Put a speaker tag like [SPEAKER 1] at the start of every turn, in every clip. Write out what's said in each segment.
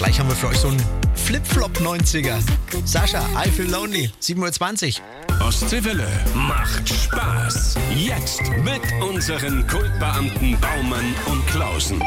[SPEAKER 1] gleich haben wir für euch so einen Flip-Flop 90er. Sascha, I Feel Lonely, 7:20 Uhr.
[SPEAKER 2] Ostseewelle macht Spaß. Jetzt mit unseren Kultbeamten Baumann und Klausen.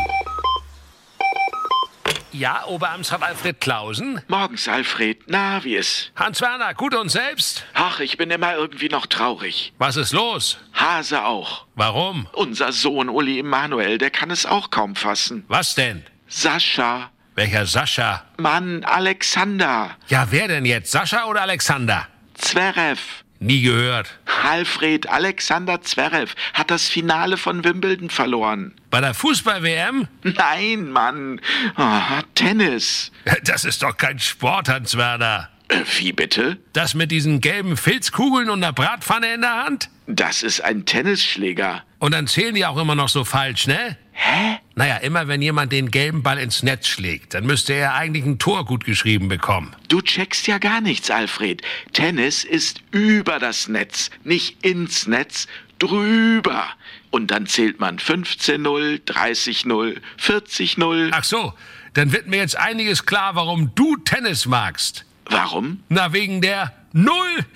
[SPEAKER 3] Ja, Oberamtsrat Alfred Klausen?
[SPEAKER 4] Morgens, Alfred. Na, wie ist?
[SPEAKER 3] Hans-Werner, gut und selbst?
[SPEAKER 4] Ach, ich bin immer irgendwie noch traurig.
[SPEAKER 3] Was ist los?
[SPEAKER 4] Hase auch.
[SPEAKER 3] Warum?
[SPEAKER 4] Unser Sohn Uli Emanuel, der kann es auch kaum fassen.
[SPEAKER 3] Was denn?
[SPEAKER 4] Sascha.
[SPEAKER 3] Welcher Sascha?
[SPEAKER 4] Mann, Alexander.
[SPEAKER 3] Ja, wer denn jetzt? Sascha oder Alexander?
[SPEAKER 4] Zverev.
[SPEAKER 3] Nie gehört.
[SPEAKER 4] Alfred, Alexander Zverev hat das Finale von Wimbledon verloren.
[SPEAKER 3] Bei der Fußball-WM?
[SPEAKER 4] Nein, Mann. Oh, Tennis.
[SPEAKER 3] Das ist doch kein Sport, Hans-Werner.
[SPEAKER 4] Wie bitte?
[SPEAKER 3] Das mit diesen gelben Filzkugeln und einer Bratpfanne in der Hand?
[SPEAKER 4] Das ist ein Tennisschläger.
[SPEAKER 3] Und dann zählen die auch immer noch so falsch, ne?
[SPEAKER 4] Hä?
[SPEAKER 3] Naja, immer wenn jemand den gelben Ball ins Netz schlägt, dann müsste er eigentlich ein Tor gut geschrieben bekommen.
[SPEAKER 4] Du checkst ja gar nichts, Alfred. Tennis ist über das Netz, nicht ins Netz, drüber. Und dann zählt man 15-0, 30-0, 40-0.
[SPEAKER 3] Ach so, dann wird mir jetzt einiges klar, warum du Tennis magst.
[SPEAKER 4] Warum?
[SPEAKER 3] Na, wegen der 0.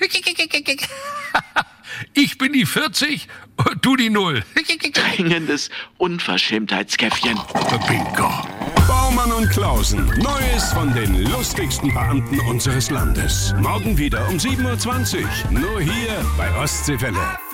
[SPEAKER 3] Ich bin die 40 und du die 0.
[SPEAKER 4] Dringendes Unverschämtheitskäffchen.
[SPEAKER 3] Bingo.
[SPEAKER 2] Baumann und Klausen. Neues von den lustigsten Beamten unseres Landes. Morgen wieder um 7:20 Uhr. Nur hier bei Ostseewelle.